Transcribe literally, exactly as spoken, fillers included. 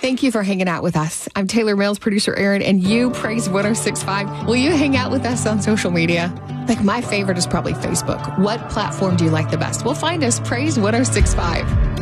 Thank you for hanging out with us. I'm Taylor Mills, producer Aaron, and you, Praise one oh six point five. Will you hang out with us on social media? Like, my favorite is probably Facebook. What platform do you like the best? Well, find us, Praise one oh six point five.